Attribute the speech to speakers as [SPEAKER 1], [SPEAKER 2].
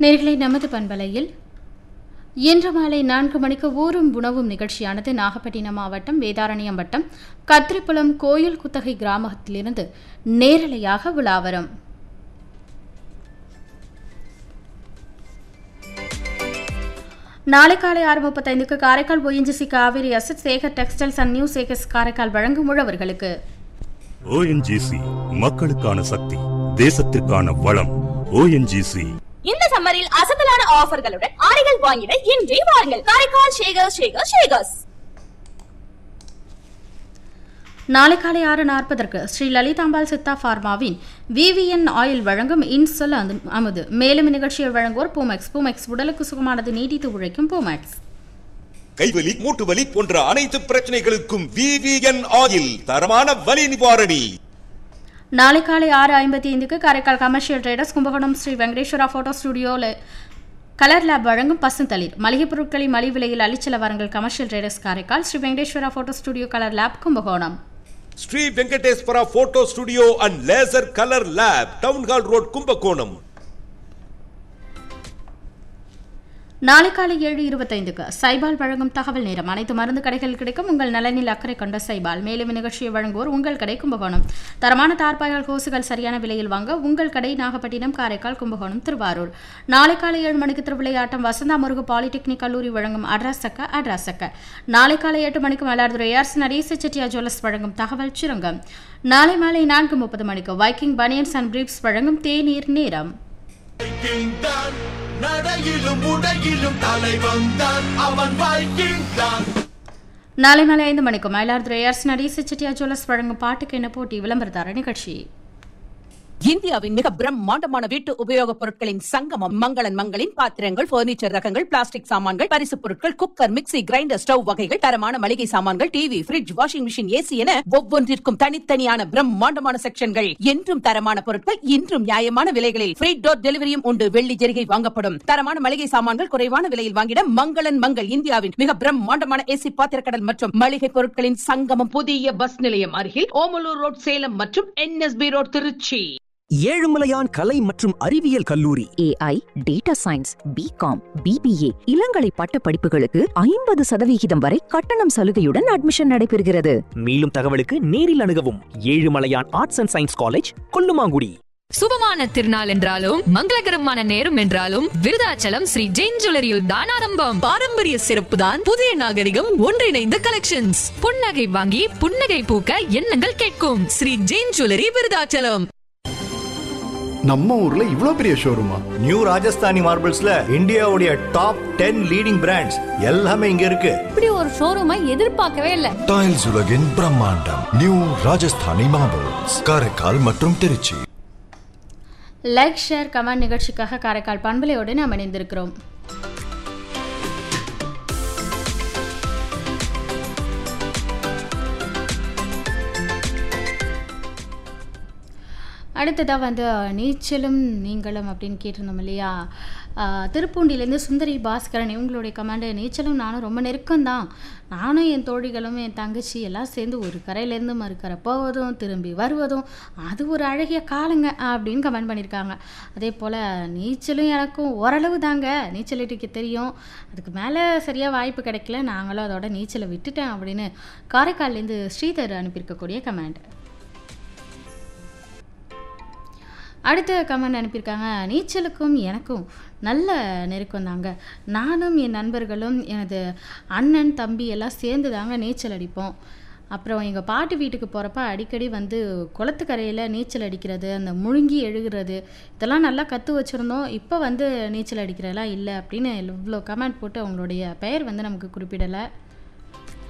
[SPEAKER 1] நேர்களை நமது பண்பலையில் இன்று மாலை 4 மணிக்கு ஊரும் உணவும் நிகழ்ச்சியானது நாகப்பட்டினம் மாவட்டம் வேதாரண்யம் வட்டம் கத்திரிப்புலம் கோயில் குத்தகை கிராமத்திலிருந்து நேரலையாக உலாவரும். நாளை காலை 6:35க்கு Karaikal ONGC Kaveri asset Sekar textiles and new Sekar's Karaikal வழங்கும் உழவர்களுக்கு.
[SPEAKER 2] ONGC மக்களுக்கான சக்தி, தேசத்திற்கான வளம். ONGC
[SPEAKER 3] இந்த சம்மரில் அசத்தலான ஆஃபர்களுடன் ஆடைகள் வாங்கிட இன்றே வாருங்கள். காரைக்கால் ஷேகர்ஸ்.
[SPEAKER 1] நாளை காலை 6:40க்கு ஸ்ரீ லலிதாம்பாள் சித்தா பார்மாவின் VVN ஆயில் வழங்கும் இன்சொல் அமுது. மேலும் இந்நிகழ்ச்சியை வழங்குவோர் பூமெக்ஸ் உடலுக்கு சுகமானது, நீடித்து உழைக்கும் பூமெக்ஸ்.
[SPEAKER 4] கைவலி, மூட்டு வலி போன்ற அனைத்து பிரச்சனைகளுக்கும் VVN ஆயில், தரமான வலி நிவாரணி.
[SPEAKER 1] நாளை காலை 6:55க்கு Karaikal commercial traders Kumbakonam Sri Venkateswara photo ஸ்டுடியோவில் கலர் லேப் வழங்கும் பசுந்தளிர். மளிகை பொருட்களை மலிவு விலையில் அளிச்சல வாருங்கள். Commercial traders Karaikal, Sri Venkateswara photo studio colour lab Kumbakonam.
[SPEAKER 4] Sri Venkateswara photo studio and laser colour lab, town hall road Kumbakonam.
[SPEAKER 1] நாளை காலை 7:25க்கு சைபால் வழங்கும் தகவல் நேரம். அனைத்து மருந்து கடைகள் கிடைக்கும் உங்கள் நலனில் அக்கறை கொண்ட சைபால். மேலும் நிகழ்ச்சியை வழங்குவோர் உங்கள் கடை கும்பகோணம். தரமான தார்பாய்கள் ஹோசுகள் சரியான விலையில் வாங்க உங்கள் கடை நாகப்பட்டினம், காரைக்கால், கும்பகோணம், திருவாரூர். நாளை காலை 7 மணிக்கு திருவிளையாட்டம் வசந்தா முருகு பாலிடெக்னிக் கல்லூரி வழங்கும் அட்ராசக்க. நாளை காலை 8 மணிக்கு மயிலாடுதுறை ஏர்ஸ் நடேச செட்டியா ஜுவல்லர்ஸ் வழங்கும் தகவல் சுரங்கம். நாளை மாலை 4:30 மணிக்கு வைக்கிங் பனியன்ஸ் அண்ட் பிரீப்ஸ் வழங்கும் தேநீர் நேரம். நாளை மாலை 5 மணிக்கு மயிலாடுதுறை ஏர்ஸ் நடேச செட்டியா ஜுவல்லர்ஸ் வழங்கும் பாட்டுக்கு என்ன போட்டி விளம்பரதார நிகழ்ச்சி.
[SPEAKER 5] இந்தியாவின் மிக பிரம்மாண்டமான வீட்டு உபயோகப் பொருட்களின் சங்கமம் மங்களன் மங்களின் பாத்திரங்கள், பர்னிச்சர் ரகங்கள், பிளாஸ்டிக் சாமான்கள், பரிசுப் பொருட்கள், குக்கர், மிக்ஸி, கிரைண்டர், ஸ்டவ் வகைகள், தரமான மளிகை சாமான்கள், TV, fridge, washing machine, AC என ஒவ்வொன்றிற்கும் தனித்தனியான பிரம்மாண்டமான செக்ஷன்கள். என்றும் தரமான பொருட்கள், இன்றும் நியாயமான விலைகளில் ஃப்ரீ டோர் டெலிவரியும் உண்டு. வெள்ளி ஜெரிகை வாங்கப்படும். தரமான மளிகை சாமான்கள் குறைவான விலையில் வாங்கிட மங்களன் மங்கள். இந்தியாவின் மிக பிரம்மாண்டமான ஏசி பாத்திரக்கடல் மற்றும் மளிகை பொருட்களின் சங்கமம். புதிய பஸ் நிலையம் அருகில் ஓமலூர் ரோட் சேலம் மற்றும் NSB ரோட் திருச்சி.
[SPEAKER 6] ஏழுமலையான் கலை மற்றும் அறிவியல் கல்லூரி
[SPEAKER 7] AI, data science, BCom, BBA இளங்கலை பட்ட படிப்புகளுக்கு 50% வரை கட்டணம் சலுகையுடன் அட்மிஷன் நடைபெறுகிறது.
[SPEAKER 6] மேலும் தகவலுக்கு நேரில் அணுகவும். Ezhumalaiyan arts and science college, Kollumangudi.
[SPEAKER 8] சுபமான திருநாள் என்றாலும் மங்களகரமான நேரம் என்றாலும் விருதாச்சலம் ஸ்ரீ ஜெயின் ஜுவல்லரியில் தான் ஆரம்பம்.
[SPEAKER 5] பாரம்பரிய சிறப்பு தான் புதிய நாகரிகம், ஒன்றிணைந்த கலெக்ஷன்ஸ்.
[SPEAKER 8] புன்னகை வாங்கி புன்னகை பூக்க எண்ணங்கள் கேட்கும்.
[SPEAKER 5] ஸ்ரீ ஜெயின் ஜுவல்லரி, விருதாச்சலம்.
[SPEAKER 9] நம்ம ஊர்ல இவ்ளோ பெரிய ஷோரூமா?
[SPEAKER 10] நியூ ராஜஸ்தானி மார்பிள்ஸ்ல இந்தியாவுடைய டாப் 10 லீடிங் பிராண்ட்ஸ் எல்லாமே இங்க இருக்கு.
[SPEAKER 3] இப்படி ஒரு ஷோரூமை எதிர்பார்க்கவே இல்ல.
[SPEAKER 11] டைல்ஸ் உலகின் பிரம்மாண்டம் நியூ ராஜஸ்தானி மார்பிள்ஸ், காரைக்கால் மற்றும் திருச்சி.
[SPEAKER 1] லைக், ஷேர், கமெண்ட் நிகழ்ச்சிக்காக காரைக்கால் பண்பலையோடு நாம் இணைந்திருக்கிறோம். அடுத்ததாக நீச்சலும் நீங்களும் அப்படின்னு கேட்டிருந்தோம் இல்லையா. திருப்பூண்டிலேருந்து சுந்தரி பாஸ்கரன் இவங்களுடைய கமாண்டு, நீச்சலும் நானும் ரொம்ப நெருக்கம்தான். நானும் என் தோழிகளும் என் தங்கச்சி எல்லாம் சேர்ந்து ஒரு கரையிலேருந்து மறுக்கரை போவதும் திரும்பி வருவதும் அது ஒரு அழகிய காலங்க அப்படின்னு கமெண்ட் பண்ணியிருக்காங்க. அதே போல் நீச்சலும் எனக்கும் ஓரளவு தாங்க நீச்சல் அடிக்க தெரியும், அதுக்கு மேலே சரியாக வாய்ப்பு கிடைக்கல, நாங்களும் அதோட நீச்சலை விட்டுட்டேன் அப்படின்னு காரைக்கால்லேருந்து ஸ்ரீதர் அனுப்பியிருக்கக்கூடிய கமெண்ட். அடுத்த கமெண்ட் அனுப்பியிருக்காங்க, நீச்சலுக்கும் எனக்கும் நல்ல நெருக்கம் தாங்க. நானும் என் நண்பர்களும் எனது அண்ணன் தம்பி எல்லாம் சேர்ந்து தாங்க நீச்சல் அடிப்போம். அப்புறம் எங்கள் பாட்டி வீட்டுக்கு போகிறப்ப அடிக்கடி குளத்துக்கரையில் நீச்சல் அடிக்கிறது, அந்த முழுங்கி எழுகிறது இதெல்லாம் நல்லா கற்று வச்சுருந்தோம். இப்போ நீச்சல் அடிக்கிறதெல்லாம் இல்லை அப்படின்னு இவ்வளோ கமெண்ட் போட்டு அவங்களுடைய பெயர் நமக்கு குறிப்பிடலை.